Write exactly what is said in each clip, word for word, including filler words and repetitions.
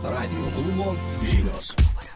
Radio klubo žinios.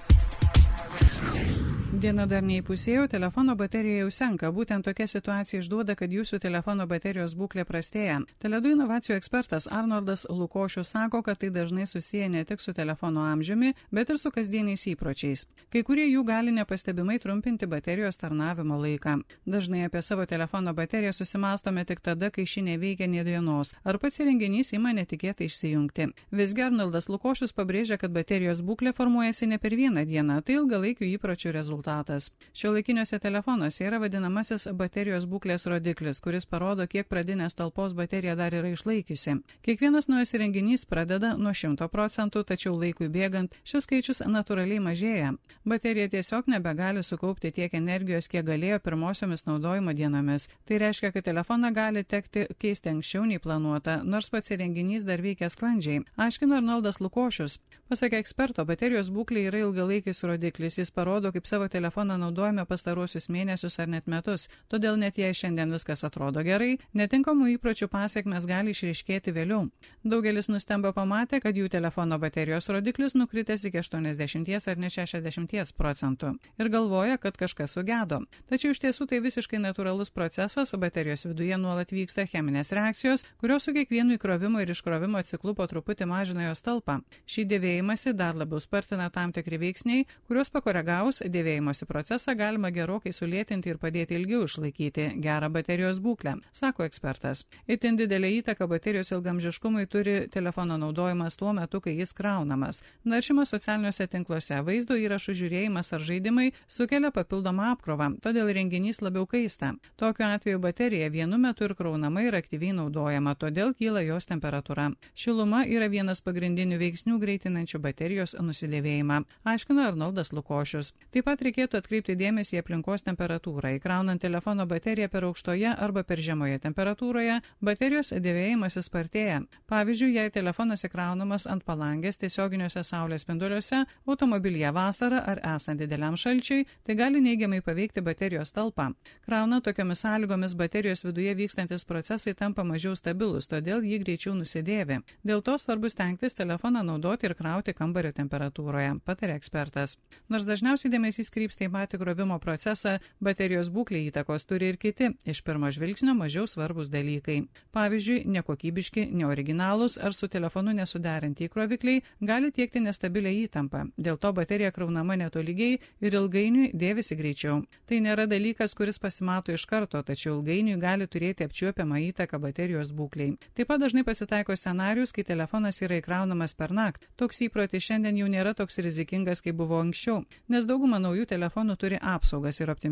Diena dar neįpusėjo, telefono baterija jau senka. Būtent tokia situacija išduoda, kad jūsų telefono baterijos būklė prastėja. Teledu inovacijų ekspertas Arnoldas Lukošius sako, kad tai dažnai susiję ne tik su telefono amžiumi, bet ir su kasdieniais įpročiais. Kai kurie jų gali nepastebimai trumpinti baterijos tarnavimo laiką. Dažnai apie savo telefono bateriją susimastome tik tada, kai ši neveikia nė dienos, ar pats įrenginys ima netikėtai išsijungti. Visgi Arnoldas Lukošius pabrėžia, kad baterijos būklė formuojasi ne per vieną dieną, tai ilgalaikių įpročių rezultatas. Šiuolaikiniuose telefonuose yra vadinamasis baterijos būklės rodiklis, kuris parodo, kiek pradinės talpos baterija dar yra išlaikiusi. Kiekvienas naujas įrenginys pradeda nuo šimto procentų, tačiau laikui bėgant šis skaičius natūraliai mažėja. Baterija tiesiog nebegali sukaupti tiek energijos, kiek galėjo pirmosiomis naudojimo dienomis. Tai reiškia, kad telefoną gali tekti keisti anksčiau nei planuota, nors pats įrenginys dar veikia sklandžiai, aiškino Arnoldas Lukošius. Pasak eksperto, baterijos būklė yra ilgalaikis rodiklis, jis parodo, kaip savo telefoną naudojame pastaruosius mėnesius ar net metus, todėl net jei šiandien viskas atrodo gerai, netinkamų įpročių pasiekmes gali išryškėti vėliau. Daugelis nustemba pamatę, kad jų telefono baterijos rodiklis nukritęs iki aštuoniasdešimt ar net šešiasdešimt procentų ir galvoja, kad kažkas sugedo. Tačiau iš tiesų tai visiškai natūralus procesas, baterijos viduje nuolat vyksta cheminės reakcijos, kurios su kiekvienu įkrovimo ir iškrovimo ciklu po truputį mažina jos talpą. Šį dėvėjimąsi dar labiau spartina tam tikri veiksniai, kuriuos pakoregavus dėvėjimosi procesą galima gerokai sulėtinti ir padėti ilgiau išlaikyti gerą baterijos būklę, sako ekspertas. Itin didelė įtaka baterijos ilgamžiškumui turi telefono naudojimas tuo metu, kai jis kraunamas. Naršymas socialiniuose tinkluose, vaizdo įrašų žiūrėjimas ar žaidimai sukelia papildomą apkrovą, todėl renginys labiau kaista. Tokiu atveju baterija vienu metu ir kraunama ir aktyviai naudojama, todėl kyla jos temperatūra. Šiluma yra vienas pagrindinių veiksnių greitinančių baterijos nusidėvėjimą, aiškina Arnoldas Lukošius. Taip pat reikėtų atkreipti dėmesį į aplinkos temperatūrą. Įkraunant telefono bateriją per aukštoje arba per žemoje temperatūroje, baterijos dėvėjimasis spartėja. Pavyzdžiui, jei telefonas įkraunamas ant palangės tiesioginiuose saulės spinduliuose, automobilyje vasarą ar esant dideliam šalčiui, tai gali neigiamai paveikti baterijos talpą. Krauna tokiomis sąlygomis baterijos viduje vykstantis procesai tampa mažiau stabilus, todėl jį greičiau nusidėvi. Dėl to svarbu stengtis telefoną naudoti ir krauti kambario temperatūroje, patarė ekspertas. Nors dažniausiai dėmesys krypsta į patį krovimo procesą, baterijos būklė įtakos turi ir kiti, iš pirmo žvilgsnio mažiau svarbus dalykai. Pavyzdžiui, nekokybiški, neoriginalūs ar su telefonu nesuderinti įkrovikliai gali tiekti nestabilę įtampą. Dėl to baterija kraunama netolygiai ir ilgainiui dėvisi greičiau. Tai nėra dalykas, kuris pasimato iš karto, tačiau ilgainiui gali turėti apčiuopiamą įtaką baterijos būklei. Taip pat dažnai pasitaiko scenarius, kai telefonas yra įkraunamas per naktį. Toks įprotis šiandien jau nėra toks rizikingas, kaip buvo anksčiau, nes dauguma naujų telefonų turi apsaugas ir optimizuotas